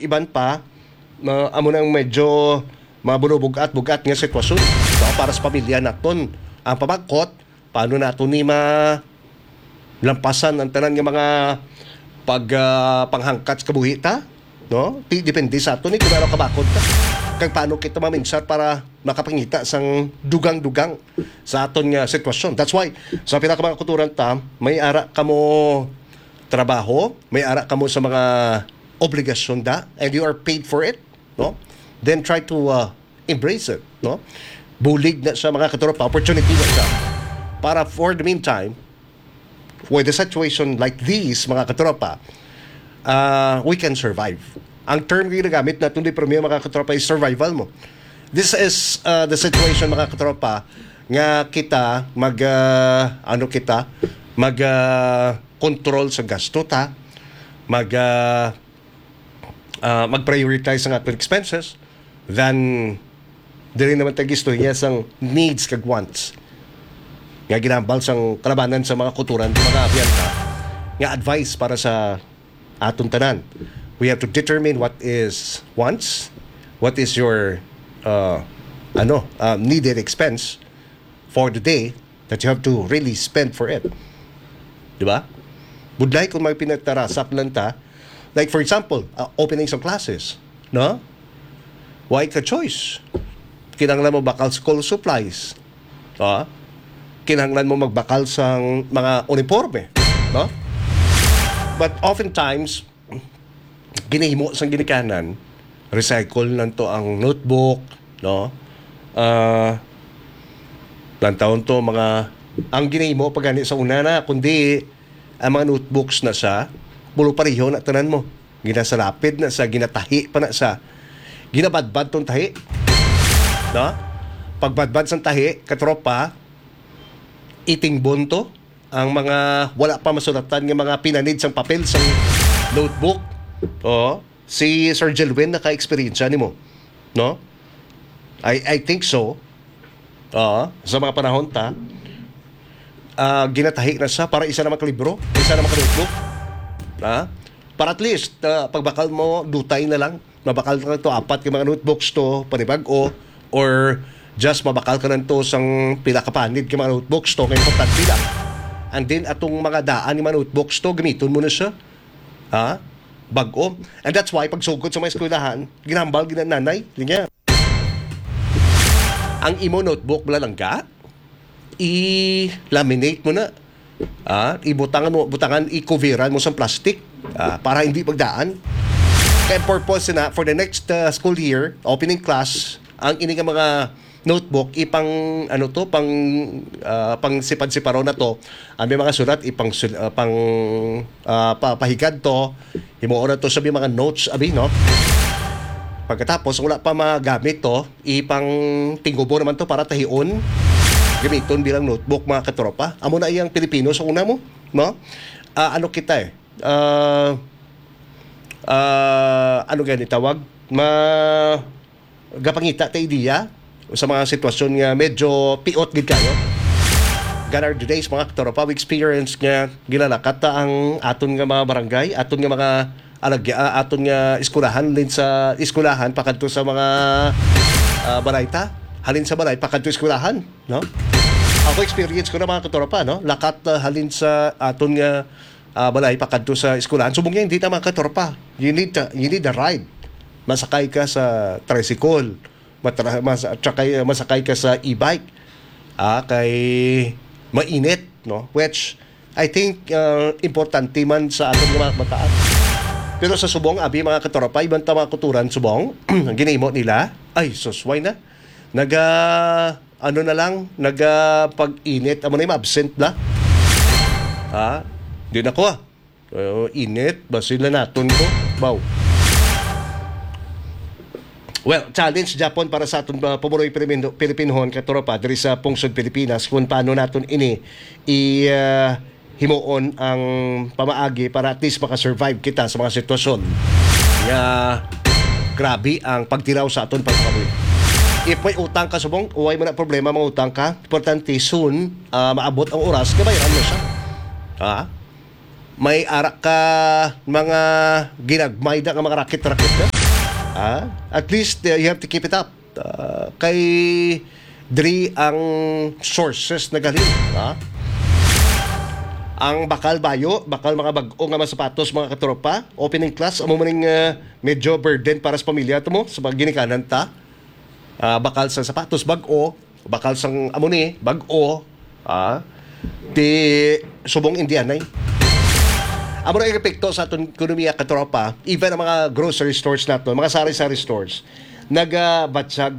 iban pa amo nang medyo mabunubugat-bugat nga sitwasyon. So, para sa pamilya naton ang pamagkot paano nato ni lampasan ang tanan nga mga panghangkat sa kabuhita, no? Depende sa ato ni kung ano kabakod ta. Kag paano kita maminsat para makapangita sang dugang-dugang sa aton nga sitwasyon. That's why sa pinakamakaturan ta, may ara kamo trabaho, may ara kamo sa mga obligasyon da, and you are paid for it, no? Then try to embrace it, no? Bulig na sa mga katropa, opportunity na siya. Para for the meantime, with a situation like these, mga katropa, we can survive. Ang term na ginagamit na itong premium, mga katropa, is survival mo. This is the situation, mga katropa, nga kita control sa gasto ta, mag-prioritize ang ating expenses than dili naman tagisto niya sang needs kag wants nga ginambal sang kalabanan sa mga kuturan mga abiyanta nga advice para sa aton tanan. We have to determine what is wants, what is your needed expense for the day that you have to really spend for it, di ba? Budlay kung may pinagtarasak lang ta, like for example, opening some classes, no? Why ka choice? Kinahanglan mo bakal school supplies, kinahanglan mo magbakal sang mga uniforme, no? But oftentimes ginahimo sang ginikanan, recycle lang to ang notebook, no? Lantaon to mga ang ginahimo pagani sa una na, kundi ang mga notebooks na sa bulo pareho na tanan mo. Ginasalapid na sa, ginatahi pa na sa, ginabadbad tong tahi. No? Pagbadbad sa tahi, katropa, itingbon to ang mga wala pa masulatan ng mga pinanid sang papel sang notebook. Si Sir Jelwin naka-experience ni mo. No? I think so. Sa mga panahon ta, ginatahi na siya para isa na makalibro, isa na makanotebook. Para at least, pagbakal mo, dutay na lang. Mabakal ka na to, 4 ka mga notebooks to, panibag-o, or just mabakal ka na to sang pila kapanid ka mga notebooks to, ngayon importante lang. And then, atong mga daan ng mga notebooks to, gamiton mo na siya. Bag-o. And that's why, pag sugod sa mga eskwelahan, ginambal, ginananay, linya. Ang imo notebook malalangga, i-laminate mo na. Butangan, i-coveran mo sa plastic para hindi pagdaan. Kaya purpose na, for the next school year, opening class, ang ining mga notebook, pang sipad-siparo na to, ang may mga sulat, pahigad to, himuon na to sa mga notes, no? Pagkatapos, wala pa magamit to, ipang tinggubo naman to para tahion. Gamiton bilang notebook, mga katropa. Amo na iyang Pilipino sa una mo, no? Gani tawag? Gapangita ta idea sa mga sitwasyon nga medyo piot gid kayo. Ganar days, mga katropa, we experience nga ginalakat ta ang aton nga mga barangay, aton nga mga aton nga eskulahan, halin sa eskulahan pakadto sa mga balayta, halin sa balay pakadto eskulahan, no? Ako experience ko na, mga katropa, no? Lakat halin sa aton nga balay pakadto sa eskulahan. Subong nga hindi ta, mga katropa. You need a ride. Masakay ka sa tricycle, masakay ka sa e-bike. Kay mainit, no? Which I think importante man sa aton nga mga bataan. Pero sa subong, abi, mga katropa, ibang tama kuturan, subong, ang ginimo nila, ay, susway na. Pag-init, amo na yung absent na. Di na ko init, basila naton ko. Wow. Well, challenge Japon para sa aton pamuroy Pilipinhon, katropa, diri sa Pungsod, Pilipinas, kung paano naton ini himuon ang pamaagi para at least makasurvive kita sa mga sitwasyon grabe ang pagtiraw sa aton pagkabuhi. If may utang ka, subong, uway mo na problema, mga utang ka, importante soon maabot ang oras, kabayaran mo siya. May arak ka mga ginagmay na mga rakit-rakit na, At least you have to keep it up. Kay diri ang sources na galing. Ang bakal bayo, bakal mga bag-o nga mga sapatos mga katropa, opening class, amo maning medyo burden para sa pamilya to mo sa mga ginikanan ta. Bakal sa sapatos bag-o, bakal sang amo ni bag-o, ti subong Indianay. Amo na epekto sa aton ekonomiya katropa, even ang mga grocery stores nato, mga sari-sari stores, nagabatsag,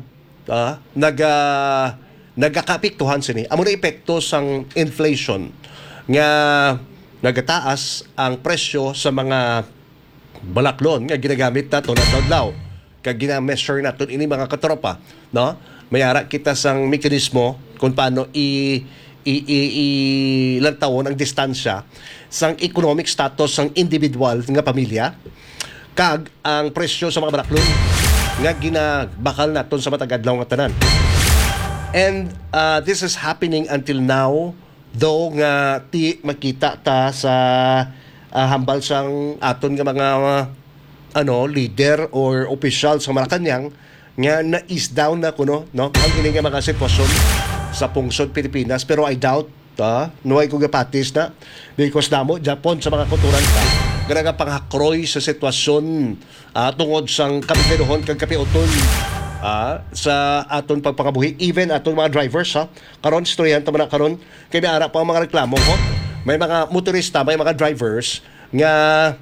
nagakapiktuhan sini. Amo na epekto sang inflation nga nagataas ang presyo sa mga balaklon nga ginagamit nato na adlaw kag gina-measure naton ini mga katropa, no? Mayara kita sang mekanismo kung paano lantawon ang distansya sang economic status sang individual nga pamilya kag ang presyo sa mga balaklon nga ginabakal naton sa matag adlaw nga tanan. And this is happening until now, though nga ti makita ta sa hambal sang aton nga mga leader or official sa Malacañang nga na-ease down na kuno, no? Ang kini nga mga sitwasyon sa pungsod Pilipinas, pero I doubt nuay ko gapatis na because namo Japon sa mga kulturan ta ganaga panghakroy sa sitwasyon tungod sang kapigaduhon kag kapiuton sa aton pagpangabuhi, even aton mga drivers karon istoryahan ta man karon kay ara pa ang mga reklamo ko, may mga motorista, may mga drivers nga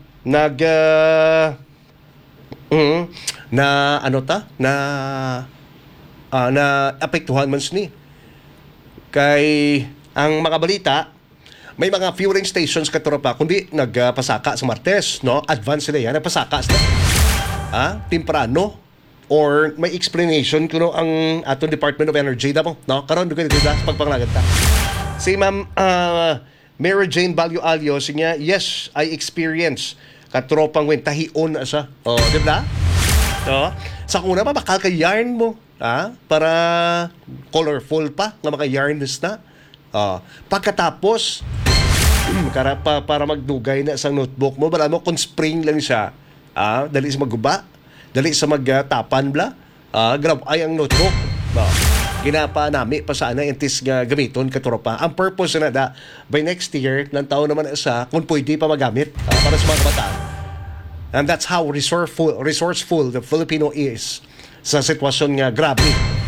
na apektuhan man ni kay ang mga balita, may mga fueling stations katropa kundi nagpasaka sa Martes, no? Advance sila yan, nagpasaka sila temprano, or may explanation kuno ang aton Department of Energy damo, no? Karon dugay sa pagpanglagat ta. Si Ma'am Mary Jane Balyo-Alyo siya, yes, I experience katropang wentahion asa. Di ba? Sa kuna pa bakal kay yarn mo, para colorful pa nga mga yarns na. Pagkatapos para magdugay na sa notebook mo, bala mo kung spring lang siya, dali sa magguba, dali sa magtapan bla, grab ay ang notebook. Ginapa nami pa sana intis nga gamiton katropa. Ang purpose na by next year ng taon naman sa kung pwede pa magamit para sa mga kabataan. And that's how resourceful the Filipino is sa sitwasyon nga grabe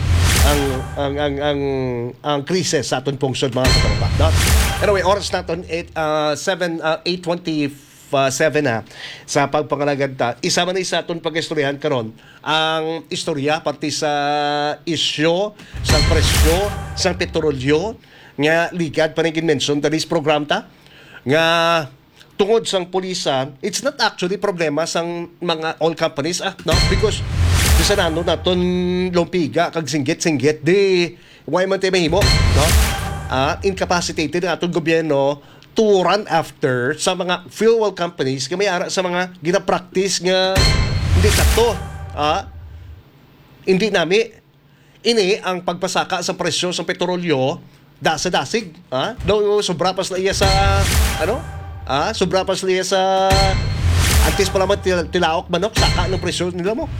ang krisis sa aton pungsod mga katropa. Anyway, oras naton 8:27 sa pagpangalagad ta. Isa man sa aton pag-istoryahan karon ang istorya pati sa isyu sa presyo sa petrolyo nga ligad pa ning mention today's program ta nga tungod sang pulisa. It's not actually problema sang mga oil companies no, because bisa naton lumpiga kag singgit di why man tayo mahimo, no? Incapacitated ang atong gobyerno to run after sa mga fuel companies kaya may ara sa mga gina-practice nga hindi sakto. Hindi nami ini ang pagpasaka sa presyo sa petrolyo dasig. Daw sobra pa sa iya sa sobra pa sa iya sa antes pa naman tilaok manok saka ng presyo nila mo.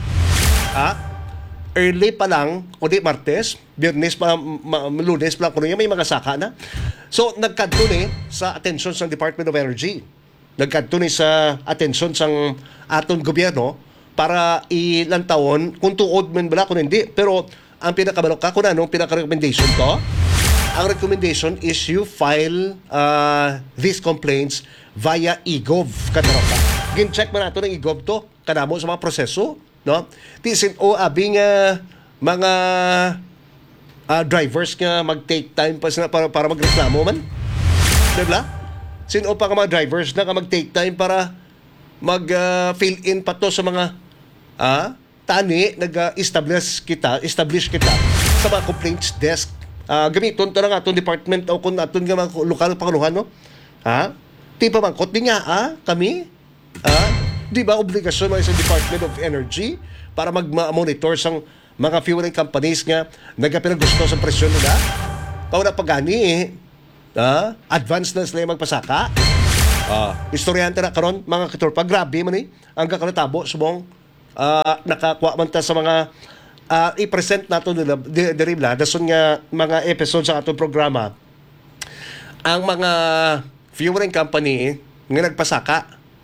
Early pa lang, kundi Martes, Biyernes pa, Lunes pa lang, kundi may mga saka na. So, nagkadto ni sa atensyon sa Department of Energy. Nagkadto ni sa atensyon sa aton gobyerno para ilantawon kung tuod man bala, kung hindi. Pero, ang pinakabalok ka, kung anong pinaka-recommendation ko, ang recommendation is you file these complaints via eGov, katropa. Gin-check mo nato ng eGov to, kanamo sa mga proseso, no? Tisin abing mga drivers nga mag-take time pa sila para magreklamo man. Diba? Sino pa ka mga drivers na mag-take time para mag-fill in pa to sa mga tani, nag-establish kita sa mga complaints desk. Gamiton to lang atong department o kung atong mga lokal pangaluhan, no? Di pa mangkot din nga, kami, di ba obligasyon ng isang Department of Energy para mag-monitor sang mga fueling companies nga nagpinagusto sa presyon nila? Pauna pagani advance na sila magpasaka. Istoryahan na karon mga katorpa, grabe man ang kakanatabo subong nakakuha man ta sa mga i-present nato nila deribla dason nga mga episode sa atong programa ang mga fueling company nga nagpasaka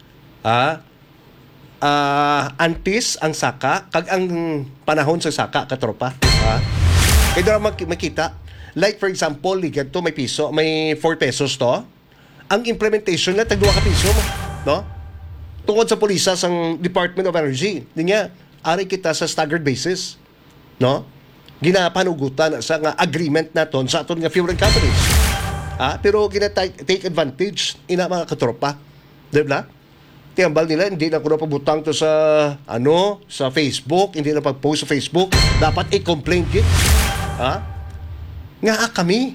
antis ang saka kag ang panahon sa saka katropa kaya doon makita like for example ligad to may piso may 4 pesos to ang implementation na tag 2 ka piso no tungod sa pulisa sang Department of Energy niya ari kita sa staggered basis no ginapanugutan sa nga agreement naton sa aton nga fueling companies pero take advantage ina mga katropa di ba tiambal nila hindi na ko na pabutang to sa sa Facebook hindi na pag-post sa Facebook dapat i-complain git nga kami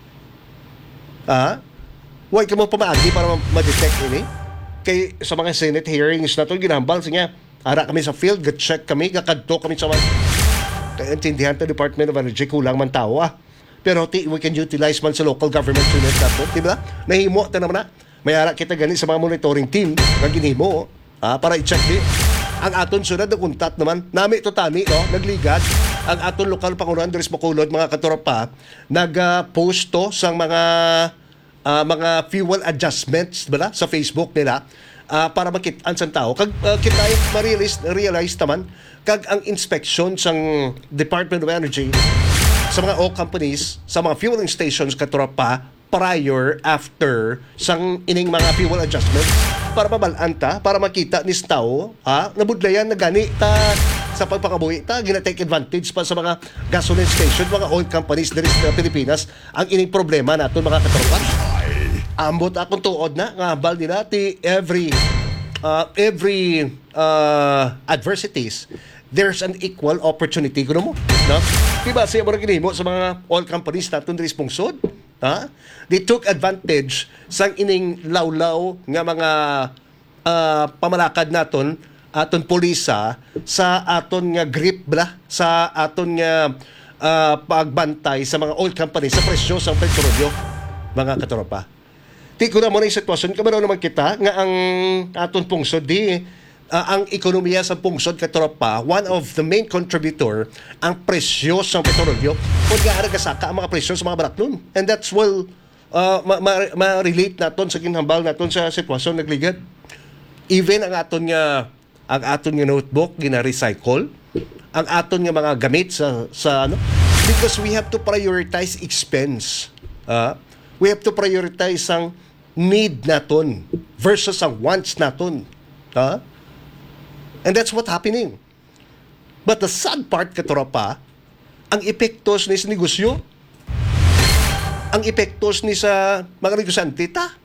huwag ka mo pamaagi para ma-detect ini kay sa mga Senate hearings na ito ginambal siya ara kami sa field check kami kakadto kami sa kaintindihan ng Department of Energy kulang man tao pero we can utilize man sa local government unit na ito di ba nahimo ta naman may ara kita gani sa mga monitoring team nga ginhimo para i-check din ang aton sunod na kuntat naman nami to tani no nagligad ang aton lokal pangunahan Dres Bacolod mga katropa nag-post to sa mga fuel adjustments bala sa Facebook nila para makit-an sa tao kag kita ma-realize naman kag ang inspection sang Department of Energy sa mga oil companies sa mga fueling stations katropa prior after sang ining mga fuel adjustments para mabalanta para makita ni tao nabudlayan na gani ta sa pagpakabuhi ta gina-take advantage pa sa mga gasoline station mga oil companies diri sa Pilipinas ang ining problema naton mga katropa ambot akong tuod na nga bal nila ti every adversities there's an equal opportunity kuno mo no diba siya mo ginhimo sa mga oil companies naton diri sa pungsod they took advantage sang ining lawlaw nga mga pamalakad naton aton pulisa sa aton nga grip sa aton nga pagbantay sa mga oil companies sa presyo sa petrolyo mga katropa Ti ko na mo na yung sitwasyon, kamano naman kita nga ang aton pungsod ang ekonomiya sa pungsod katropa, one of the main contributor ang presyo sa petrolyo kung gaara kasaka ang mga presyo sa mga baraknon. And that's ma-relate naton sa kinhambal naton sa sitwasyon nagligad. Even ang aton nga notebook gina-recycle, ang aton nga mga gamit sa because we have to prioritize expense. We have to prioritize ang need naton versus ang wants naton. And that's what happening. But the sad part, katropa, ang epektos ni sa negosyo, ang epektos ni sa mga negosyante,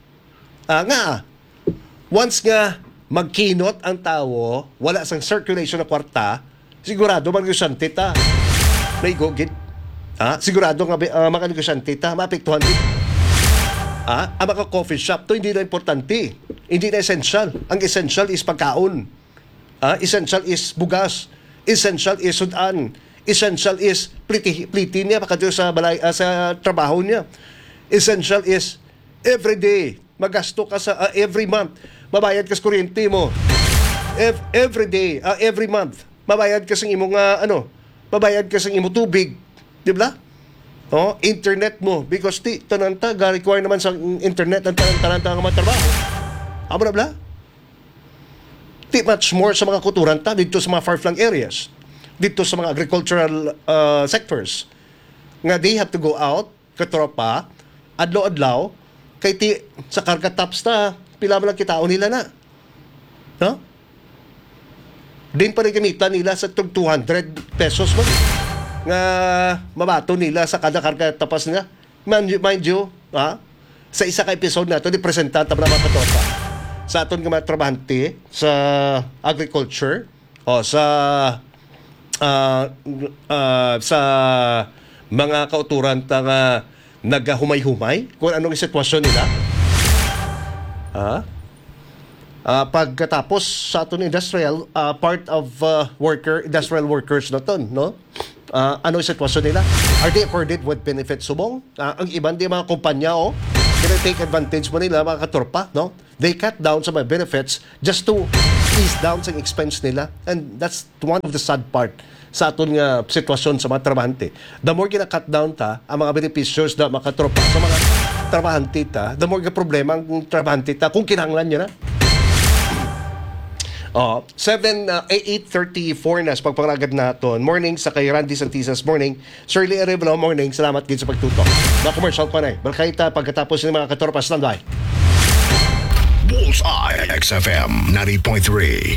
once nga magkinot ang tao, wala sang circulation na kwarta, sigurado mga negosyante may gogit. Sigurado nga mga negosyante maapektuhan din. Ang mga coffee shop to hindi na importante, hindi na essential. Ang essential is pagkaon, essential is bugas, essential is sudan, essential is pliti niya pagkatyo sa sa trabaho niya, essential is everyday magasto ka sa every month mabayad ka sa kuryente mo, every day every month mabayad ka sa imong mabayad ka sa imong tubig, di ba? Internet mo because tananta ga-require naman sa internet ang tananta nga matrabaho. Amo na bla? Much more sa mga kuturan dito sa mga far-flung areas, dito sa mga agricultural sectors nga they have to go out katropa adlaw-adlaw kay sa karga tops pila man lang kitaon nila na. Din pa rin gamitan nila sa 200 pesos mo nga mabato nila sa kada karga tapas nila. Mind you, sa isa ka episode na ito, di presentata pa naman katopa sa aton nga mga trabahante sa agriculture o sa mga kauturan nga nagahumay-humay kung anong sitwasyon nila. Pagkatapos sa aton industrial part of industrial workers na ton, no? Ano yung sitwasyon nila? Are they accorded with benefits subong? Ang iban di mga kumpanya take advantage mo nila mga katropa, no? They cut down sa mga benefits just to ease down sa expense nila. And that's one of the sad part sa aton nga sitwasyon sa mga trabahante. The more gina-cut down ta, ang mga beneficiaries na mga katropa sa mga trabahante ta, the more problema ang trabahante ta kung kinahanglan niya na. 8:34 na sa pagpangaragad naton. Morning sa kay Randy Santisas. Morning. Shirley Arevalo. Morning. Salamat gid sa pagtutok. Na commercial pa na. Balkaita pagkatapos ng mga katropa standby. Bullseye XFM 90.3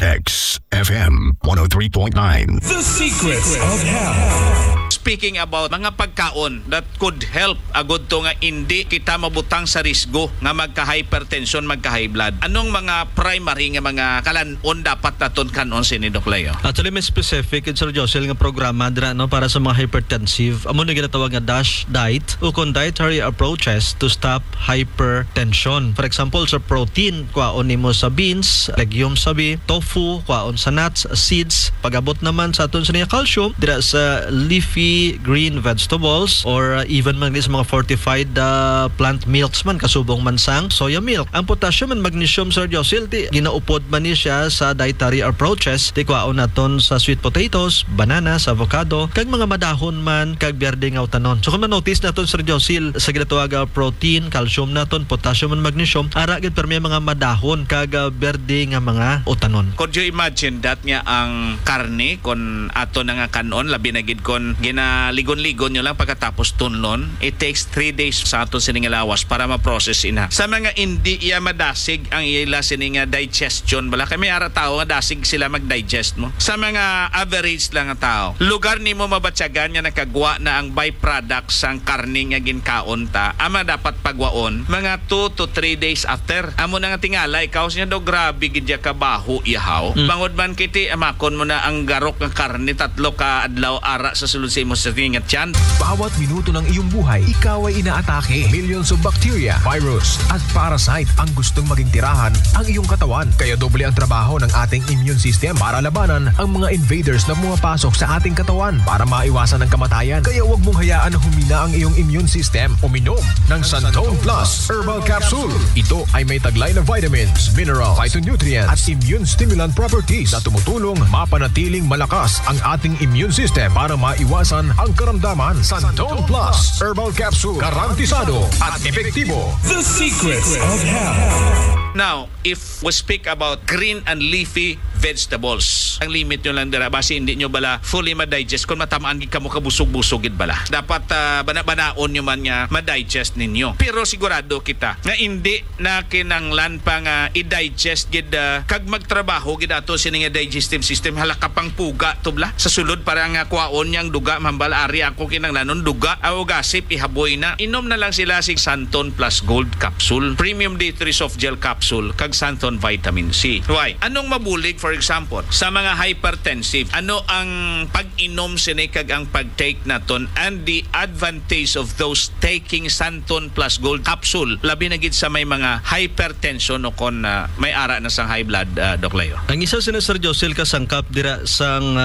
XFM 103.9. The Secrets of Health. Speaking about mga pagkaon that could help agud to nga hindi kita mabutang sa risgo nga magka-hypertension, magka-high blood. Anong mga primary nga mga kalanon dapat naton kanon sini Doc Leo? Actually, may specific Sir Josel nga programa dira no para sa mga hypertensive. Amo na ginatawag nga DASH diet o kung dietary approaches to stop hypertension. For example, sa protein, kwaon nimo sa beans, legumes sabi, tofu, kwaon sa nuts, seeds. Pagabot naman sa aton sa niya calcium dira sa leafy green vegetables or even man sa mga fortified plant milks man kasubong mansang soya milk. Ang potassium and magnesium Sir Josel ti ginaupod man ni siya sa dietary approaches ti kwaon naton sa sweet potatoes, bananas, avocado kag mga madahon man kag berde nga utanon. So kung ma-notice naton Sir Josel sa ginatawag protein, calcium naton, potassium and magnesium ara gid permi mga madahon kag berde nga mga utanon. Could you imagine that nga ang karne kon ato na nga kanon labi na gid kon ligon-ligon nyo lang pagkatapos tunlon, it takes 3 days sa aton sining lawas para ma-process ina. Sa mga hindi iya madasig ang ila sining digestion, bala kay may ara tao nga dasig sila mag-digest mo. Sa mga average lang nga tao, lugar nimo mabatyagan nga nakagwa na ang byproduct sang karne nga ginkaon ta, ama dapat pagwaon mga 2 to 3 days after. Amo na nga tingala, ikaw siya do grabe gid ya kabaho ihaw. Bangod man kiti amakon mo na ang garok nga karne 3 ka adlaw ara sa sulod sa imo sa tingat yan. Bawat minuto ng iyong buhay, ikaw ay inaatake. Millions of bacteria, virus, at parasite ang gustong maging tirahan ang iyong katawan. Kaya doble ang trabaho ng ating immune system para labanan ang mga invaders na pumapasok sa ating katawan para maiwasan ang kamatayan. Kaya huwag mong hayaan na humina ang iyong immune system. Uminom ng Santone Plus Herbal Capsule. Ito ay may taglay na vitamins, minerals, phytonutrients, at immune stimulant properties na tumutulong mapanatiling malakas ang ating immune system para maiwasan ang karamdaman. Santone Plus Herbal Capsule, garantisado at epektibo. The Secrets of Health. Now, if we speak about green and leafy vegetables, ang limit nyo lang dira basi hindi nyo bala fully ma-digest kung matamaan gid kamo kabusog-busog gid bala. Dapat bana-banaon nyo man nga ma-digest ninyo. Pero sigurado kita nga hindi na kinanglan pa nga i-digest gid kag magtrabaho gid ato sini nga digestive system halaka pang puga tubla sa sulod para nga kwaon yang duga mambal ari ako kinanglanon duga aw gasip ihaboy na. Inom na lang sila sig Santone Plus Gold Capsule, Premium D3 Soft Gel Capsule kag Santone Vitamin C. Why? Anong mabulig for example sa mga hypertensive? Ano ang pag-inom sini kag ang pag-take naton and the advantage of those taking Santone Plus Gold Capsule labi na gid sa may mga hypertension o kon may ara na sang high blood Doc Leo. Ang isa sina Sir Josel kasangkap dira sang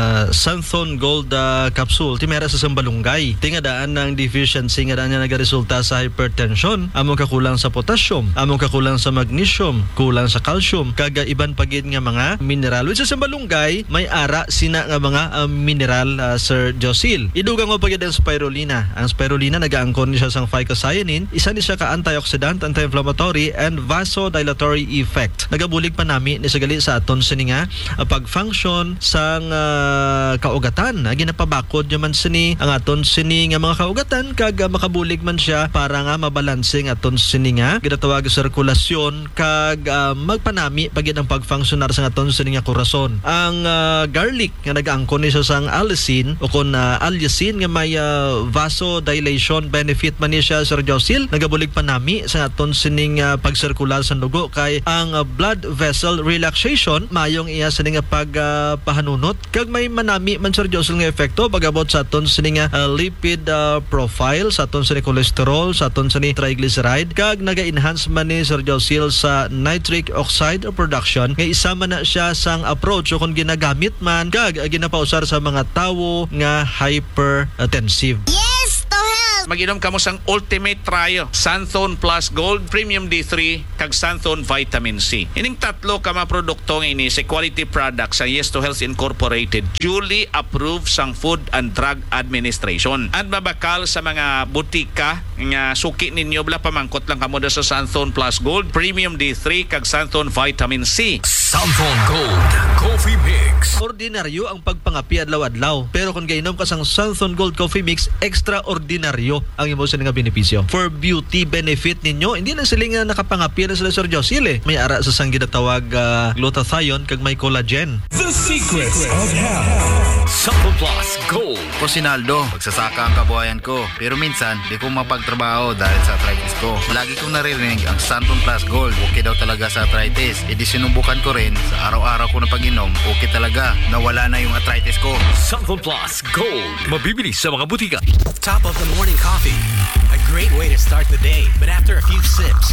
Santone Gold Capsule ti mera sa sambalunggay. Tingadaan ng deficiency nga daan nga nagaresulta sa hypertension, amo kakulang sa potassium, amo kakulang sa magnesium, kulang sa calcium, kaga iban pagid nga mga mineral. Which sa malunggay, may ara sina nga mga mineral Sir Josel. Idugang mo pagid ang spirulina. Ang spirulina nagaangkon siya sang phycocyanin, isa ni siya ka antioxidant, anti-inflammatory and vasodilatory effect. Nagabulig pa nami ni sagali sa aton sini nga pag-function sang kaugatan. Ginapabakod man sini ang aton sini nga mga kaugatan kag makabulig man siya para nga mabalansing aton sini nga ginatawag sirkulasyon kag magpanami pagid ang pag-functionar sa aton sini nga korason. Ang garlic nga nag-angkon ni sang allicin o kon allicin nga may vasodilation benefit man ni siya Sir Josel. Nagabulig pa nami sa aton sining pagsirkular sa dugo kay ang blood vessel relaxation mayong iya sining pagpahanunot kag may manami man Sir Josel nga epekto pagabot sa aton sining lipid profile, sa aton sining cholesterol, sa aton sining triglyceride kag naga-enhance man ni Sir Josel sa nitric oxide production nga isa man na siya sang approach o kung ginagamit man kag ginapausar sa mga tawo nga hypertensive. Yes to health! Mag-inom ka mo sang Ultimate Trio, Santhone Plus Gold, Premium D3, kag Santhone Vitamin C. Ining tatlo ka mga produkto ini sa quality products sa Yes to Health Incorporated, duly approved sang Food and Drug Administration. At mabakal sa mga butika nga suki ninyo bala pamangkot lang kamo sa Santhone Plus Gold, Premium D3, kag Santhone Vitamin C. Santhone Gold Coffee Mix. Ordinaryo ang pagpangapi adlaw-adlaw. Pero kung gainom ka sang Santhone Gold Coffee Mix, extraordinaryo ang imo sa nga benepisyo. For beauty benefit ninyo, hindi lang sila nga nakapangapi na sila Sir Josil eh. May ara sa sang ginatawag glutathione kag may collagen. The Secret of Health. Santhone Plus Gold. Ko Sinaldo, pagsasaka ang kabuhayan ko. Pero minsan, di ko mapagtrabaho dahil sa arthritis ko. Lagi kong naririnig ang Santhone Plus Gold. Okay daw talaga sa arthritis. E di sinubukan ko rin sa araw-araw ko na pag-inom. Okay talaga. Nawala na yung arthritis ko. Santhone Plus Gold. Mabibili sa mga butika. Top of the morning coffee. A great way to start the day. But after a few sips,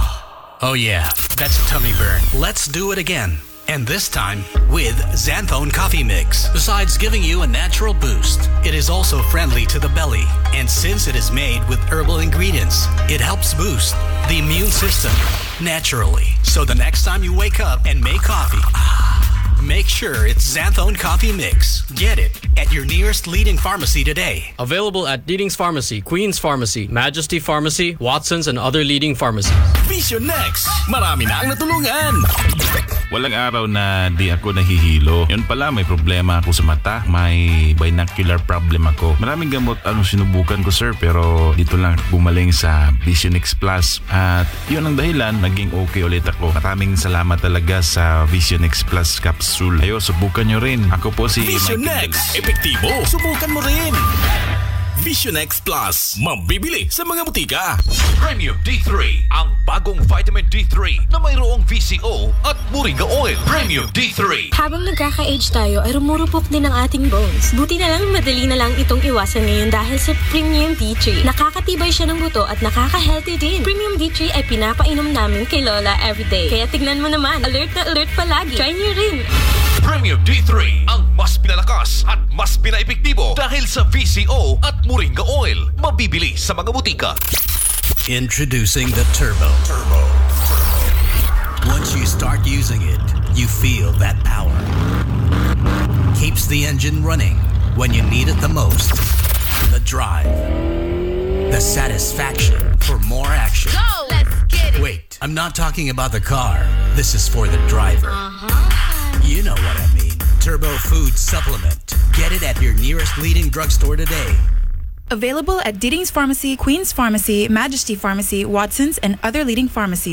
oh yeah, that's tummy burn. Let's do it again. And this time with Xanthone Coffee Mix. Besides giving you a natural boost, it is also friendly to the belly. And since it is made with herbal ingredients, it helps boost the immune system naturally. So the next time you wake up and make coffee, make sure it's Xanthone Coffee Mix. Get it at your nearest leading pharmacy today. Available at Deedings Pharmacy, Queen's Pharmacy, Majesty Pharmacy, Watson's, and other leading pharmacies. Vision Next. Marami na ang natulungan. Walang araw na di ako nahihilo. Yun pala, may problema ako sa mata. May binocular problem ako. Maraming gamot ang sinubukan ko, sir, pero dito lang bumaling sa Vision X Plus. At yun ang dahilan, naging okay ulit ako. Maraming salamat talaga sa Vision X Plus capsule. Ayo, subukan nyo rin. Ako po si Vision Michael Next. Epektibo. Subukan mo rin. Vision X Plus. Mabibili sa mga butika. Premium D3, ang bagong vitamin D3 na mayroong VCO at moringa oil. Premium D3. Habang nagkaka-age tayo ay rumurupok din ang ating bones. Buti na lang madali na lang itong iwasan ngayon dahil sa Premium D3. Nakakatibay siya ng buto at nakaka-healthy din. Premium D3 ay pinapainom namin kay Lola everyday. Kaya tignan mo naman, alert na alert palagi. Try niyo rin. Premium D3, ang mas pinalakas at mas pinaepektibo dahil sa VCO at moringa oil. Mabibili sa mga butika. Introducing the Turbo. Once you start using it, you feel that power. Keeps the engine running when you need it the most. The drive. The satisfaction for more action. Go! Let's get it! Wait, I'm not talking about the car. This is for the driver. You know what I mean. Turbo Food Supplement. Get it at your nearest leading drugstore today. Available at Deedings Pharmacy, Queen's Pharmacy, Majesty Pharmacy, Watson's, and other leading pharmacies.